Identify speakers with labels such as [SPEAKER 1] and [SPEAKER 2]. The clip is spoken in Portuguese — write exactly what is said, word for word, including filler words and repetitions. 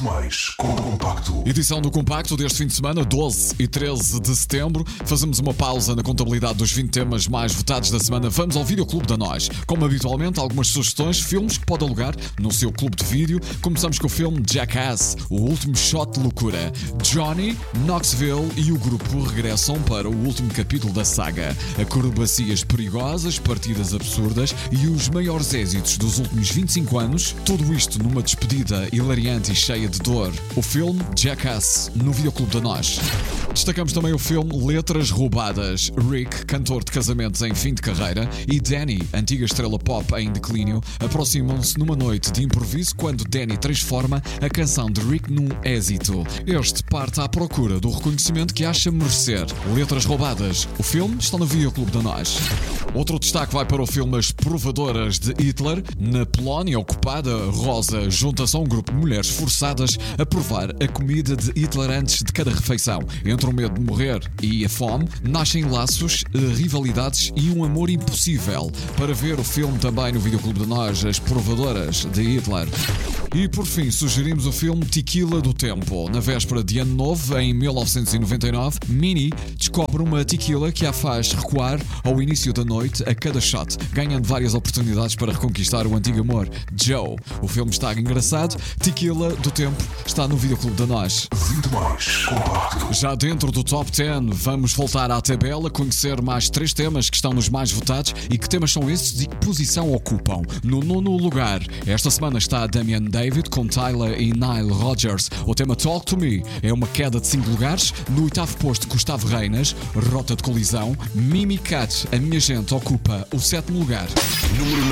[SPEAKER 1] mais com o Compacto.
[SPEAKER 2] Edição do Compacto deste fim de semana, doze e treze de setembro. Fazemos uma pausa na contabilidade dos vinte temas mais votados da semana. Vamos ao Videoclube da Nós. Como habitualmente, algumas sugestões, filmes que pode alugar no seu clube de vídeo. Começamos com o filme Jackass, o último shot de loucura. Johnny, Knoxville e o grupo regressam para o último capítulo da saga. Acrobacias perigosas, partidas absurdas e os maiores êxitos dos últimos vinte e cinco anos. Tudo isto numa despedida hilariante e cheia de dor. O filme Jackass, no Videoclube da Nós. Destacamos também o filme Letras Roubadas. Rick, cantor de casamentos em fim de carreira, e Danny, antiga estrela pop em declínio, aproximam-se numa noite de improviso quando Danny transforma a canção de Rick num êxito. Este parte à procura do reconhecimento que acha merecer. Letras Roubadas. O filme está no Videoclube da Nós. Outro destaque vai para o filme As Provadoras de Hitler. Na Polónia ocupada, Rosa junta-se a um grupo de mulheres forçadas a provar a comida de Hitler antes de cada refeição. Entre o medo de morrer e a fome, nascem laços, rivalidades e um amor impossível. Para ver o filme também no Videoclube de Nós, As Provadoras de Hitler. E por fim, sugerimos o filme Tequila do Tempo. Na véspera de Ano Novo, em mil novecentos e noventa e nove, Minnie descobre uma tequila que a faz recuar ao início da noite a cada shot, ganhando várias oportunidades para reconquistar o antigo amor, Joe. O filme está engraçado. Tequila do Tempo está no Videoclube da Nós.
[SPEAKER 1] vinte mais Compacto.
[SPEAKER 2] Já dentro do Top dez, vamos voltar à tabela, conhecer mais três temas que estão nos mais votados e que temas são esses e que posição ocupam. No nono lugar, esta semana está Damian David com Tyler e Nile Rodgers. O tema Talk to Me é uma queda de cinco lugares. No oitavo posto, Gustavo Reinas, Rota de Colisão. Mimi Cat, A Minha Gente, ocupa o sétimo lugar.
[SPEAKER 1] Número